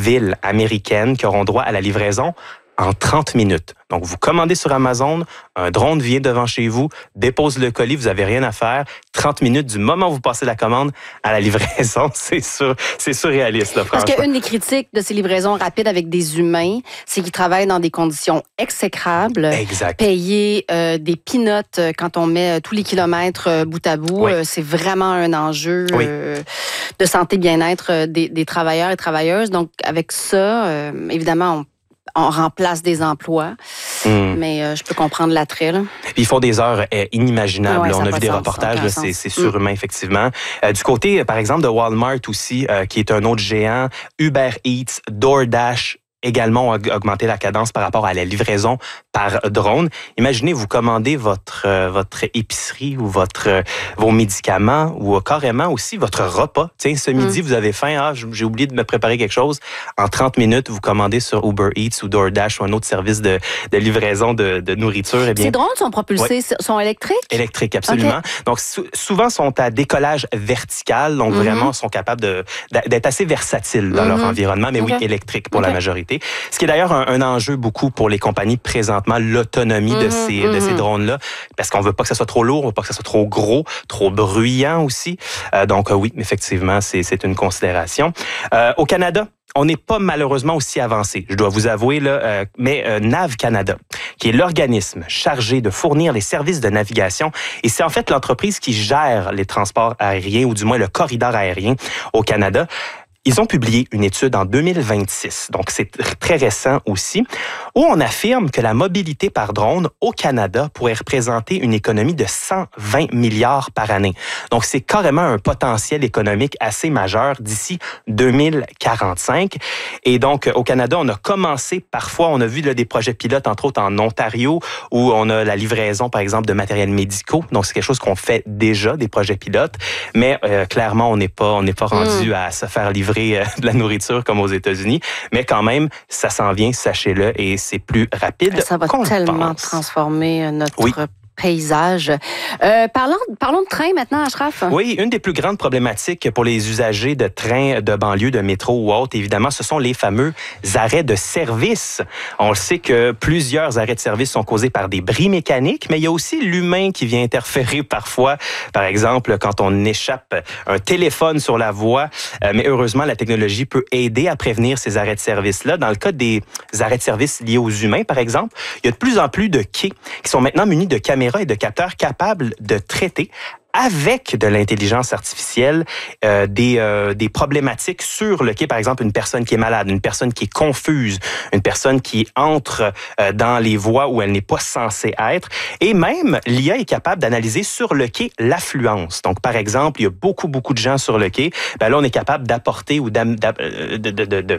villes américaines qui auront droit à la livraison en 30 minutes. Donc, vous commandez sur Amazon, un drone vient devant chez vous, dépose le colis, vous n'avez rien à faire. 30 minutes du moment où vous passez la commande à la livraison, c'est surréaliste, là, franchement. Parce qu'une des critiques de ces livraisons rapides avec des humains, c'est qu'ils travaillent dans des conditions exécrables. Exact. Payer des peanuts quand on met tous les kilomètres bout à bout, Oui. c'est vraiment un enjeu Oui. de santé bien-être des travailleurs et travailleuses. Donc, avec ça, évidemment, on remplace des emplois, mais je peux comprendre l'attrait. Là. Puis ils font des heures inimaginables. Ouais, là. ça On a a pas vu de des sens, reportages, ça a là, aucun c'est sens. surhumain, effectivement. Du côté, par exemple, de Walmart aussi, qui est un autre géant, Uber Eats, DoorDash, également ont augmenté la cadence par rapport à la livraison par drone. Imaginez, vous commandez votre épicerie ou vos médicaments ou carrément aussi votre repas. Tiens, ce midi, vous avez faim, j'ai oublié de me préparer quelque chose. En 30 minutes, vous commandez sur Uber Eats ou DoorDash ou un autre service de livraison de nourriture. Eh bien, Ces drones sont propulsés, sont électriques? Électriques, absolument. Okay. Donc, souvent, sont à décollage vertical, donc vraiment sont capables d'être assez versatiles dans leur environnement, mais oui, électriques pour la majorité. Ce qui est d'ailleurs un enjeu beaucoup pour les compagnies présentement, l'autonomie de ces drones-là, parce qu'on veut pas que ça soit trop lourd, on veut pas que ça soit trop gros, trop bruyant aussi. Donc, oui, effectivement, c'est une considération. Au Canada, on n'est pas malheureusement aussi avancé, je dois vous avouer, là, mais Nav Canada, qui est l'organisme chargé de fournir les services de navigation, et c'est en fait l'entreprise qui gère les transports aériens, ou du moins le corridor aérien au Canada. Ils ont publié une étude en 2026, donc c'est très récent aussi, où on affirme que la mobilité par drone au Canada pourrait représenter une économie de 120 milliards par année. Donc, c'est carrément un potentiel économique assez majeur d'ici 2045. Et donc, au Canada, on a commencé parfois, on a vu là, des projets pilotes, entre autres en Ontario, où on a la livraison, par exemple, de matériels médicaux. Donc, c'est quelque chose qu'on fait déjà, des projets pilotes. Mais clairement, on n'est pas rendu à se faire livrer de la nourriture comme aux États-Unis, mais quand même, ça s'en vient, sachez-le, et c'est plus rapide. Ça va tellement transformer notre paysage. Parlons de train maintenant, Ashraf. Oui, une des plus grandes problématiques pour les usagers de trains de banlieue, de métro ou autres, évidemment, ce sont les fameux arrêts de service. On le sait que plusieurs arrêts de service sont causés par des bris mécaniques, mais il y a aussi l'humain qui vient interférer parfois. Par exemple, quand on échappe un téléphone sur la voie, mais heureusement, la technologie peut aider à prévenir ces arrêts de service-là. Dans le cas des arrêts de service liés aux humains, par exemple, il y a de plus en plus de quais qui sont maintenant munis de caméras et de capteurs capables de traiter avec de l'intelligence artificielle des problématiques sur le quai, par exemple une personne qui est malade, une personne qui est confuse, une personne qui entre dans les voies où elle n'est pas censée être. Et même, l'IA est capable d'analyser sur le quai l'affluence. Donc, par exemple, il y a beaucoup de gens sur le quai. Ben là, on est capable d'apporter ou de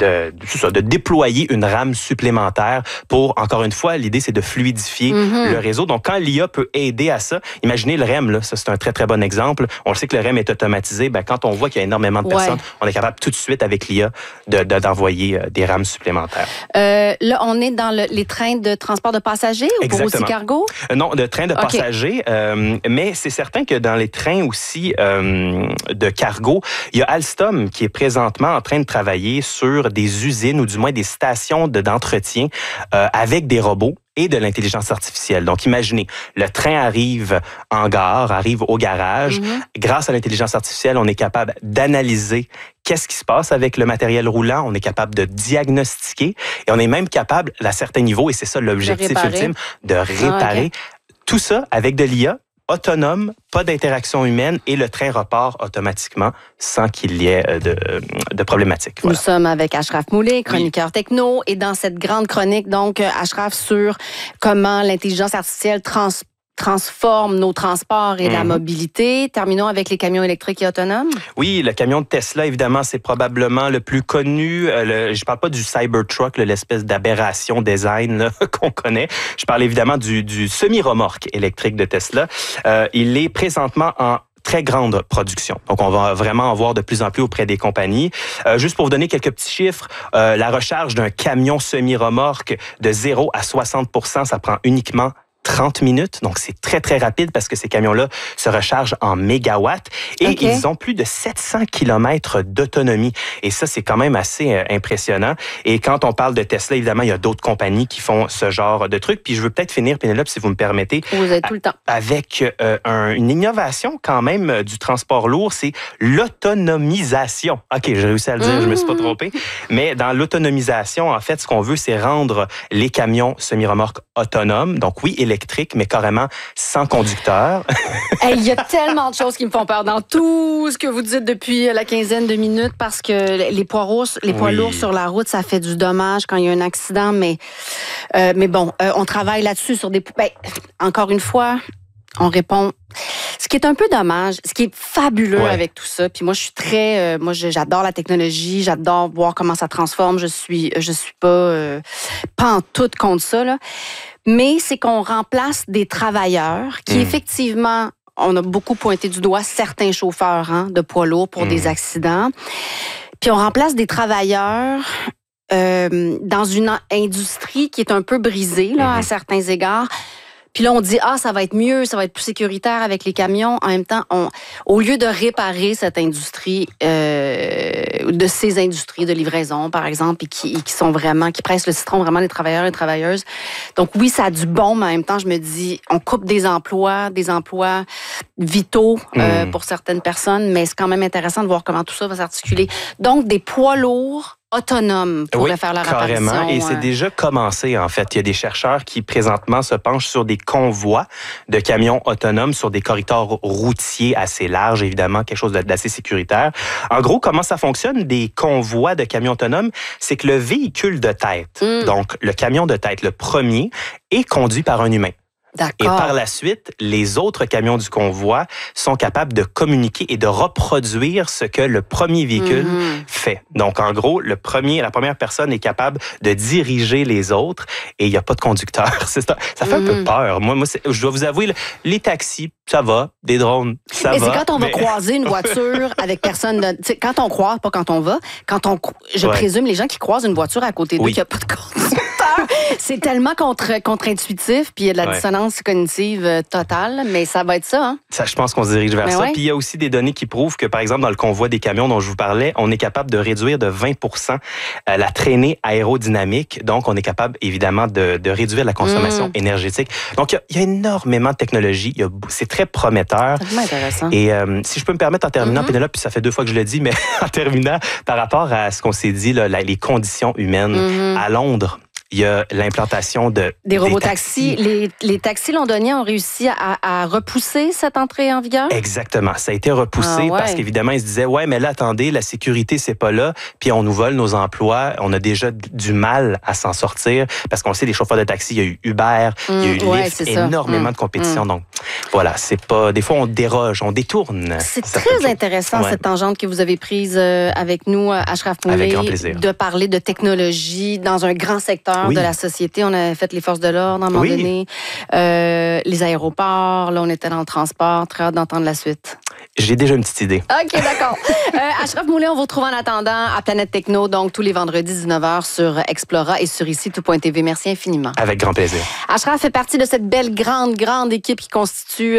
déployer une rame supplémentaire pour, encore une fois, l'idée, c'est de fluidifier le réseau. Donc, quand l'IA peut aider à ça, imaginez le REM, là, ça, c'est un très bon exemple. On le sait que le REM est automatisé. Ben, quand on voit qu'il y a énormément de personnes, on est capable tout de suite avec l'IA d'envoyer des rames supplémentaires. Là, on est dans les trains de transport de passagers ou pour aussi cargo? Non, de trains de passagers. Mais c'est certain que dans les trains aussi de cargo, il y a Alstom qui est présentement en train de travailler sur des usines ou du moins des stations d'entretien avec des robots et de l'intelligence artificielle. Donc, imaginez, le train arrive en gare, arrive au garage. Grâce à l'intelligence artificielle, on est capable d'analyser qu'est-ce qui se passe avec le matériel roulant. On est capable de diagnostiquer et on est même capable, à certains niveaux, et c'est ça l'objectif ultime, de réparer. Tout ça avec de l'IA, autonome, pas d'interaction humaine et le train repart automatiquement sans qu'il y ait de problématiques. Voilà. Nous sommes avec Ashraf Moulay, chroniqueur techno, et dans cette grande chronique, donc, Ashraf, sur comment l'intelligence artificielle transforme nos transports et la mobilité. Terminons avec les camions électriques et autonomes. Oui, le camion de Tesla, évidemment, c'est probablement le plus connu. Je parle pas du Cybertruck, l'espèce d'aberration design qu'on connaît. Je parle évidemment du semi-remorque électrique de Tesla. Il est présentement en très grande production. Donc, on va vraiment en voir de plus en plus auprès des compagnies. Juste pour vous donner quelques petits chiffres, la recharge d'un camion semi-remorque de 0 à 60%, ça prend uniquement 30 minutes. Donc, c'est très, très rapide parce que ces camions-là se rechargent en mégawatts et ils ont plus de 700 km d'autonomie. Et ça, c'est quand même assez impressionnant. Et quand on parle de Tesla, évidemment, il y a d'autres compagnies qui font ce genre de trucs. Puis je veux peut-être finir, Pénélope, si vous me permettez. Vous avez tout le temps. Avec une innovation quand même du transport lourd, c'est l'autonomisation. OK, j'ai réussi à le dire, je me suis pas trompé. Mais dans l'autonomisation, en fait, ce qu'on veut, c'est rendre les camions semi-remorques autonomes. Donc oui, électriques, mais carrément sans conducteur. Il y a tellement de choses qui me font peur dans tout ce que vous dites depuis la quinzaine de minutes parce que les poids lourds sur la route, ça fait du dommage quand il y a un accident. Mais bon, on travaille là-dessus sur des... encore une fois, on répond... Ce qui est un peu dommage, ce qui est fabuleux avec tout ça, puis moi, je suis très... j'adore la technologie, j'adore voir comment ça transforme. Je suis pas en tout contre ça, là. Mais c'est qu'on remplace des travailleurs qui, effectivement, on a beaucoup pointé du doigt certains chauffeurs de poids lourds pour des accidents. Puis on remplace des travailleurs dans une industrie qui est un peu brisée là, à certains égards. Puis là, on dit, ça va être mieux, ça va être plus sécuritaire avec les camions. En même temps, au lieu de réparer cette industrie, de ces industries de livraison, par exemple, et qui pressent le citron vraiment les travailleurs et les travailleuses. Donc oui, ça a du bon, mais en même temps, je me dis, on coupe des emplois vitaux pour certaines personnes, mais c'est quand même intéressant de voir comment tout ça va s'articuler. Donc, des poids lourds autonomes pourraient faire leur apparition. Carrément. Et c'est déjà commencé, en fait. Il y a des chercheurs qui, présentement, se penchent sur des convois de camions autonomes sur des corridors routiers assez larges, évidemment, quelque chose d'assez sécuritaire. En gros, comment ça fonctionne, des convois de camions autonomes? C'est que le véhicule de tête, donc le camion de tête, le premier, est conduit par un humain. D'accord. Et par la suite, les autres camions du convoi sont capables de communiquer et de reproduire ce que le premier véhicule fait. Donc, en gros, la première personne est capable de diriger les autres et il n'y a pas de conducteur. Ça fait un peu peur. Moi, je dois vous avouer, les taxis, ça va. Des drones, ça va. Et c'est quand on va croiser une voiture avec personne... quand on croise, pas quand on va, je présume les gens qui croisent une voiture à côté d'eux qu'il n'y a pas de conducteur. C'est tellement contre-intuitif, puis il y a de la dissonance cognitive totale, mais ça va être ça. Hein? Ça, je pense qu'on se dirige vers ça. Puis il y a aussi des données qui prouvent que, par exemple, dans le convoi des camions dont je vous parlais, on est capable de réduire de 20% la traînée aérodynamique. Donc, on est capable, évidemment, de réduire la consommation énergétique. Donc, il y a énormément de technologies. C'est très prometteur. C'est vraiment intéressant. Et si je peux me permettre, en terminant, Pénélope, puis ça fait 2 fois que je le dis, mais en terminant, par rapport à ce qu'on s'est dit, là, les conditions humaines à Londres, il y a l'implantation des robotaxis. Les taxis londoniens ont réussi à repousser cette entrée en vigueur? Exactement. Ça a été repoussé parce qu'évidemment, ils se disaient, mais là, attendez, la sécurité, c'est pas là, puis on nous vole nos emplois. On a déjà du mal à s'en sortir parce qu'on sait, les chauffeurs de taxi, il y a eu Uber, il y a eu Lyft, énormément de compétition. Donc, voilà, c'est pas... Des fois, on déroge, on détourne. C'est très intéressant, cette tangente que vous avez prise avec nous, Ashraf Moulay. Avec grand plaisir. De parler de technologie dans un grand secteur de la société. On a fait les forces de l'ordre à un moment donné, les aéroports, là, on était dans le transport. Très hâte d'entendre la suite. J'ai déjà une petite idée. OK, d'accord. Ashraf Moulay, on vous retrouve en attendant à Planète Techno, donc tous les vendredis 19h sur Explora et sur ici.tv. Merci infiniment. Avec grand plaisir. Ashraf fait partie de cette belle, grande équipe qui constitue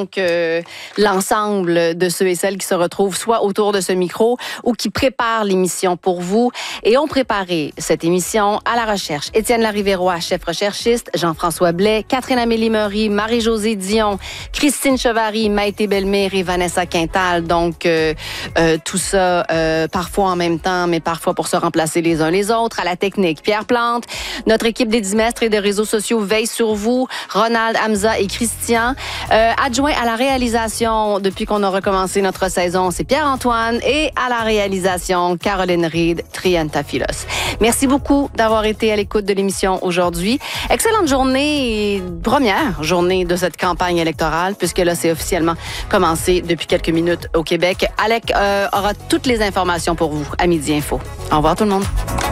l'ensemble de ceux et celles qui se retrouvent soit autour de ce micro ou qui préparent l'émission pour vous. Et ont préparé cette émission à la recherche. Étienne Larivérois, chef recherchiste, Jean-François Blais, Catherine-Amélie Meury, Marie-Josée Dion, Christine Chevary, Maïté Bellemare et Vanessa Quintal. Donc, tout ça, parfois en même temps, mais parfois pour se remplacer les uns les autres. À la technique, Pierre Plante. Notre équipe des 10 mestres et des réseaux sociaux veille sur vous. Ronald, Hamza et Christian. Adjoint à la réalisation, depuis qu'on a recommencé notre saison, c'est Pierre-Antoine. Et à la réalisation, Caroline Reed, Trientafilos. Merci beaucoup d'avoir été à l'écoute de l'émission aujourd'hui. Excellente journée, première journée de cette campagne électorale, puisque là, c'est officiellement commencé depuis quelques minutes au Québec. Alec aura toutes les informations pour vous à Midi Info. Au revoir tout le monde.